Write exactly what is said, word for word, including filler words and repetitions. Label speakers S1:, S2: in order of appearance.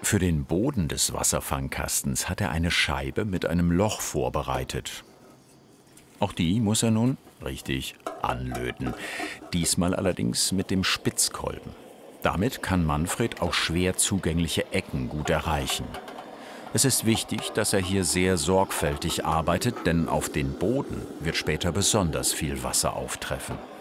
S1: Für den Boden des Wasserfangkastens hat er eine Scheibe mit einem Loch vorbereitet. Auch die muss er nun, richtig, anlöten. Diesmal allerdings mit dem Spitzkolben. Damit kann Manfred auch schwer zugängliche Ecken gut erreichen. Es ist wichtig, dass er hier sehr sorgfältig arbeitet, denn auf den Boden wird später besonders viel Wasser auftreffen.